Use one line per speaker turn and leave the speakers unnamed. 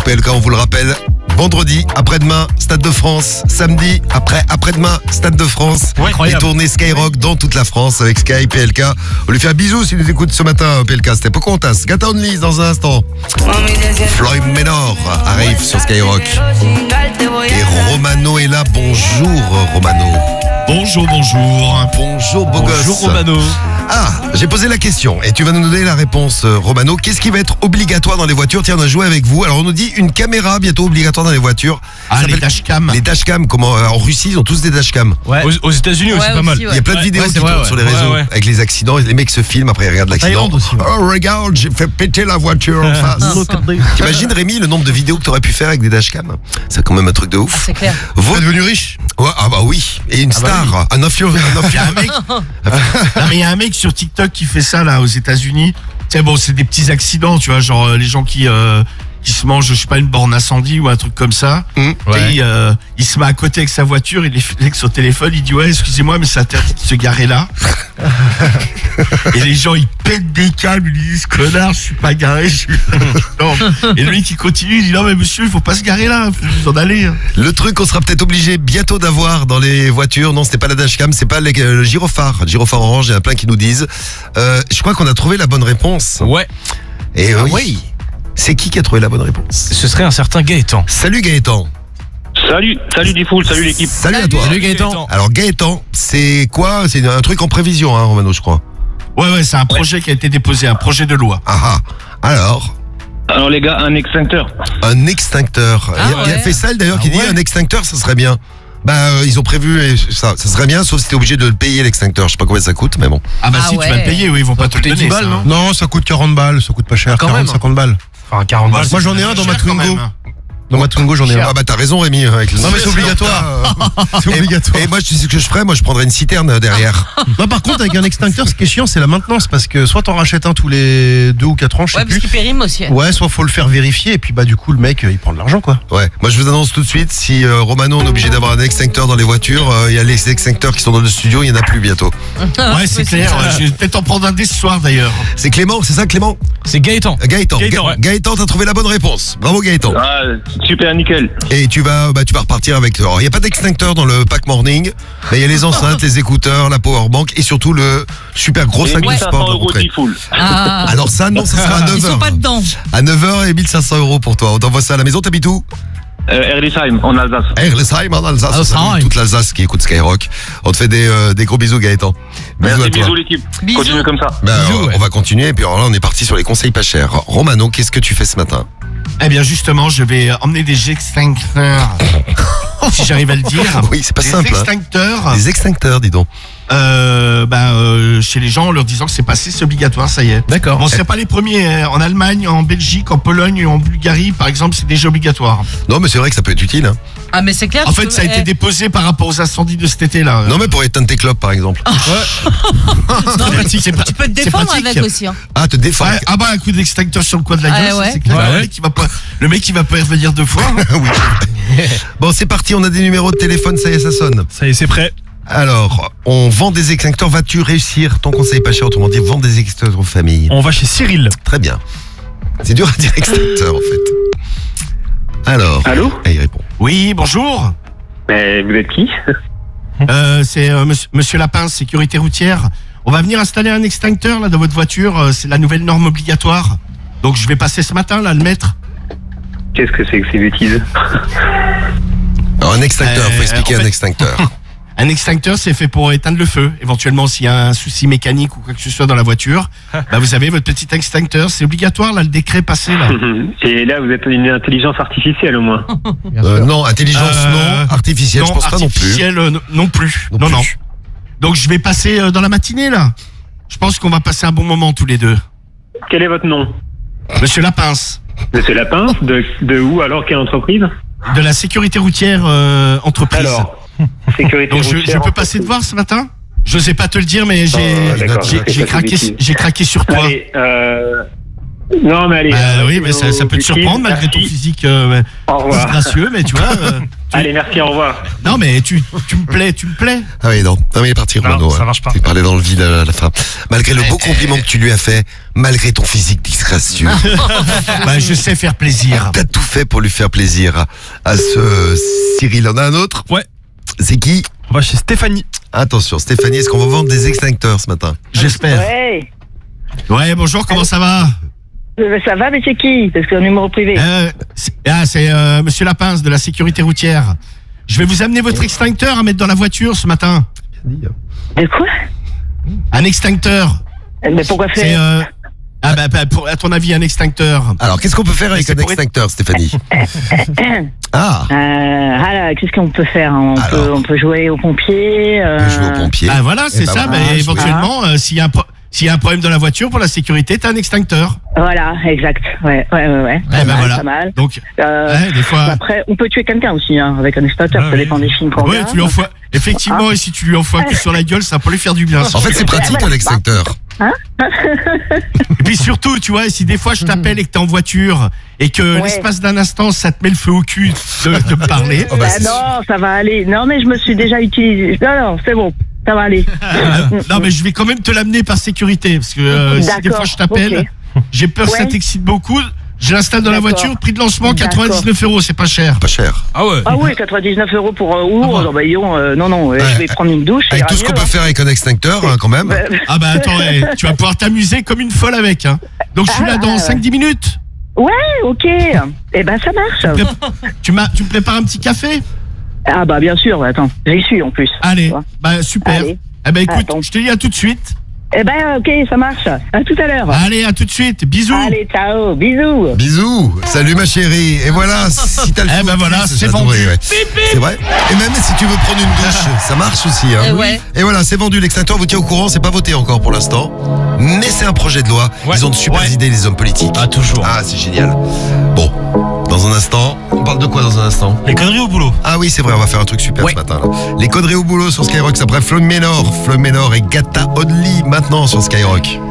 PLK, on vous le rappelle. Vendredi, après-demain, Stade de France. Samedi, après-demain, Stade de France.
Ouais,
et
incroyable.
tournée Skyrock dans toute la France avec Sky, PLK. On lui fait un bisou s'il nous écoute ce matin, PLK. C'était Pocahontas. Gata Only dans un instant. Floyd Menor arrive sur Skyrock. Et Romano est là. Bonjour, Romano.
Bonjour.
Bonjour, beau gosse.
Bonjour Romano.
Ah, j'ai posé la question et tu vas nous donner la réponse, Romano. Qu'est-ce qui va être obligatoire dans les voitures? Tiens, on a joué avec vous. Alors, on nous dit une caméra bientôt obligatoire dans les voitures.
Ah,
Ça
les
s'appelle
dashcams.
Les dashcams, comment en Russie, ils ont tous des dashcams.
Ouais. Aux États-Unis aussi, pas mal.
Il y a plein de vidéos
Ouais,
qui
c'est vrai,
tournent
ouais.
sur les réseaux
Ouais.
avec les accidents. Les mecs se filment, après ils regardent l'accident.
Thaïlande aussi, ouais.
Oh, regarde, j'ai fait péter la voiture en face. T'imagines, Rémi, le nombre de vidéos que t'aurais pu faire avec des dashcams? C'est quand même un truc de ouf.
C'est clair.
Vous
T'es devenu riche?
Ouais, ah bah oui. Et une star, un influenceur.
Il y a un mec. Non, mais il y a un mec sur TikTok qui fait ça là aux États-Unis. Tu sais, bon, c'est des petits accidents, tu vois, genre les gens qui se mangent, je sais pas, une borne incendie ou un truc comme ça.
Ouais.
Et il se met à côté avec sa voiture, il est avec son téléphone, il dit ouais, excusez-moi, mais c'est interdit de se garer là. Et les gens ils pètent des câbles, ils disent connard, je suis pas garé. Non. Et lui qui continue, il dit non mais monsieur, il faut pas se garer là, faut vous en aller.
Le truc qu'on sera peut-être obligé bientôt d'avoir dans les voitures, non, c'était pas la dashcam, c'est pas le gyrophare. Gyrophare orange, il y en a plein qui nous disent. Je crois qu'on a trouvé la bonne réponse.
Ouais,
Et oui. C'est qui a trouvé la bonne réponse?
ce serait un certain Gaëtan.
Salut Gaëtan.
Salut Diffoul, salut l'équipe.
Salut à toi.
Salut Gaëtan.
Alors Gaëtan, c'est quoi? C'est un truc en prévision, hein, Romano, je crois.
Ouais, c'est un projet qui a été déposé, un projet de loi.
Ah ah. Alors,
Alors les gars, un extincteur.
un extincteur.
Ah
Il y a
ouais.
Faisal d'ailleurs qui dit
ouais.
un extincteur, ça serait bien. Ils ont prévu et ça serait bien, sauf si t'es obligé de le payer l'extincteur. Je sais pas combien ça coûte, mais bon.
Ah bah
Ah
si, tu vas
ouais.
le payer, oui, ils vont pas te le
coûter
donner.
10 balles,
ça.
non
Non, ça coûte 40 balles, ça coûte pas cher,
Quand
40,
même.
50 balles.
Enfin, 40 balles.
Moi j'en ai un dans ma
Cher quand
Twingo.
même, hein.
Dans ma Twingo j'en ai un.
Ah bah t'as raison Rémi avec le
Non mais c'est obligatoire. C'est obligatoire.
Et moi tu sais ce que je ferais? Moi je prendrais une citerne derrière.
Non par contre avec un extincteur ce qui est chiant c'est la maintenance parce que soit t'en rachètes un tous les 2 ou 4 ans, je sais
Ouais, parce
plus.
qu'il périme aussi.
Ouais, soit faut le faire vérifier et puis bah du coup le mec il prend de l'argent quoi.
Ouais. Moi je vous annonce tout de suite, si Romano on est obligé d'avoir un extincteur dans les voitures, il y a les extincteurs qui sont dans le studio, il y en a plus bientôt.
Ouais, c'est clair. Je vais peut-être en prendre un dès ce soir d'ailleurs.
C'est Clément, c'est ça Clément?
C'est Gaëtan.
Gaëtan.
Gaëtan, ouais.
Gaëtan, t'as trouvé la bonne réponse. Bravo Gaëtan.
Ah, super nickel.
Et tu vas repartir avec. Alors, il n'y a pas d'extincteur dans le pack morning, mais il y a les enceintes, les écouteurs, la powerbank et surtout le super gros
Et
sac de
1500
sport de
euros
rentrée.
Diffoul.
Ah,
Alors ça, non, ça sera à
ils sont pas
9h.
dedans.
À 9h et 1500 euros pour toi. On t'envoie ça à la maison, t'habites où?
Erlisheim, en Alsace.
Erlesheim en Alsace. On salue
Alsace.
toute l'Alsace qui écoute Skyrock. On te fait des gros bisous Gaëtan.
Merci,
à toi.
bisous l'équipe.
Bisous.
Continuez comme ça.
Bisous, ouais.
On va continuer et puis alors là on est parti sur les conseils pas chers. Romano, qu'est-ce que tu fais ce matin?
Eh bien justement, je vais emmener des extincteurs. Si j'arrive à le dire.
Oui, c'est pas
des
simple. Hein.
extincteurs.
Des extincteurs, dis donc.
Chez les gens en leur disant que c'est passé, c'est obligatoire, ça y est.
D'accord.
Bon, on serait pas les premiers. Hein. En Allemagne, en Belgique, en Pologne et en Bulgarie, par exemple, c'est déjà obligatoire.
Non mais c'est vrai que ça peut être utile. Hein.
Ah, mais c'est clair.
En
tu
fait,
peux-
ça a été déposé par rapport aux incendies de cet été-là.
Non mais pour éteindre tes clopes par exemple.
c'est très pratique. C'est
Tu peux te
c'est
défendre
pratique.
avec aussi. Hein.
Ah, te défendre.
Ouais, ah bah un coup d'extincteur sur le coin de la
Ah
gueule, ça,
ouais.
c'est clair.
Bah ouais.
Le mec il va pas y revenir deux fois.
Oui. Bon, c'est parti, on a des numéros de téléphone, ça y est, ça sonne.
Ça y est, c'est prêt.
Alors, on vend des extincteurs, vas-tu réussir ton conseil pas cher, autrement dit, vendre des extincteurs aux familles?
On va chez Cyril.
Très bien. C'est dur à dire extincteur, en fait. Alors,
Allô?
il répond.
Oui, bonjour.
Mais vous êtes qui?
C'est monsieur Lapin, sécurité routière. On va venir installer un extincteur là dans votre voiture. C'est la nouvelle norme obligatoire. Donc je vais passer ce matin là le mettre.
Qu'est-ce que c'est que ces bêtises?
Alors, un extincteur, faut expliquer
en
un
fait-
extincteur.
Un extincteur, c'est fait pour éteindre le feu. Éventuellement, s'il y a un souci mécanique ou quoi que ce soit dans la voiture, bah vous avez votre petit extincteur. C'est obligatoire là, le décret passé là.
Et là, vous êtes une intelligence artificielle au moins.
Non, intelligence non, artificielle, je pense pas non plus.
artificiel, non plus.
Non
Non.
plus.
Donc je vais passer dans la matinée là. Je pense qu'on va passer un bon moment tous les deux.
Quel est votre nom?
Monsieur Lapince,
Monsieur Lapin, de où alors? Quelle entreprise?
de la sécurité routière entreprise.
Alors, sécurité
Donc je
routière.
peux passer te voir ce matin? Je sais pas te le dire, mais
d'accord,
j'ai craqué sur toi.
Allez, non mais allez.
Bah oui, mais ça peut te surprendre malgré ton
Merci.
physique
Au revoir.
disgracieux, mais tu vois.
Allez, merci, au revoir.
Non, mais tu me plais.
Ah oui, non. Non, mais il est parti,
Non,
Renaud.
ça marche pas.
Il parlait dans le vide à la fin. Malgré le beau compliment que tu lui as fait, malgré ton physique disgracieux,
Bah, je sais faire plaisir.
t'as tout fait pour lui faire plaisir à ce Cyril. On a un autre?
Ouais.
C'est qui?
On va chez Stéphanie.
Attention, Stéphanie, est-ce qu'on va vendre des extincteurs ce matin?
J'espère.
Ouais.
Ouais, bonjour, comment ça va?
Ça va, mais c'est qui? Parce que c'est un numéro privé.
C'est Monsieur Lapince de la sécurité routière. Je vais vous amener votre extincteur à mettre dans la voiture ce matin.
De quoi?
Un extincteur.
Mais pourquoi
C'est
faire?
à ton avis, un extincteur.
Alors, qu'est-ce qu'on peut faire avec
c'est
un
pour
extincteur, Stéphanie? Ah,
Là, qu'est-ce qu'on peut faire? On peut jouer aux pompiers.
je vais au pompier.
Ah voilà, c'est
ben
ça.
voilà,
Mais
je
éventuellement, s'il y a un problème dans la voiture, pour la sécurité, t'as un extincteur.
Voilà, exact. Ouais.
Eh ben voilà.
Pas mal.
Donc,
Euh,
des fois.
Après, on peut tuer quelqu'un aussi, hein, avec un extincteur.
Ah
Ça
oui.
dépend des films qu'on
Ouais,
regarde.
tu lui envoies. Effectivement, et si tu lui envoies un coup sur la gueule, ça peut lui faire du bien.
En fait, c'est pratique un extincteur.
Et puis surtout, tu vois, si des fois je t'appelle et que t'es en voiture et que
Ouais.
l'espace d'un instant, ça te met le feu au cul de me parler.
Oh, bah, c'est
Non, ça va aller. Non, mais je me suis déjà utilisé. Non, c'est bon. Ça va aller.
Non, mais je vais quand même te l'amener par sécurité parce que si des
D'accord,
fois je t'appelle,
ok.
j'ai peur que ça
Ouais.
t'excite beaucoup. Je l'installe dans la
D'accord.
voiture, prix de lancement
D'accord.
99 €, c'est pas cher.
Pas cher.
Ah ouais.
Ah oui, 99 € pour
bon.
non, bah, non, je vais prendre une douche. ça
Avec
ira
tout ce qu'on
mieux,
peut faire avec un extincteur, hein, quand même.
Ah bah attends, tu vas pouvoir t'amuser comme une folle avec. Hein. Donc je suis là dans 5-10 minutes.
Ouais, ok. Eh ben, ça marche.
Tu me prépares un petit café?
Ah bah, bien sûr. Attends, j'y suis en plus.
Allez,
Tu vois.
bah super.
Allez.
Eh ben écoute,
Attends.
je te dis à tout de suite.
Eh ben, ok, ça marche. À tout à l'heure.
Allez, à tout de suite. Bisous.
Allez, ciao, bisous.
Bisous. Salut ma chérie. Et voilà, si t'as le
Eh
feu
ben
au
voilà,
cul,
c'est
j'adorais,
vendu.
ouais. C'est vrai. Et même si tu veux prendre une douche, ça marche aussi. Hein.
Ouais.
Et voilà, c'est vendu. L'extincteur, vous tient au courant. C'est pas voté encore pour l'instant. Mais c'est un projet de loi.
Ouais.
Ils ont de super
Ouais.
idées, les hommes politiques.
Ah, toujours.
Ah, c'est génial. Bon, dans un instant, on parle de quoi dans un instant?
Les conneries au boulot.
Ah oui, c'est vrai, on va faire un truc super
Ouais.
ce matin. Là. Les conneries au boulot sur Skyrock, ça après Floyd Menor et Gata Only maintenant sur Skyrock.